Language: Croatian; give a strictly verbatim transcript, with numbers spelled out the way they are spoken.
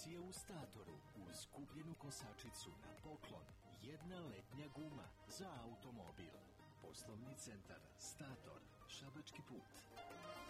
Promocije u Statoru uz kupljenu kosačicu na poklon. Jedna letnja guma za automobil. Poslovni centar Stator, Šabački put.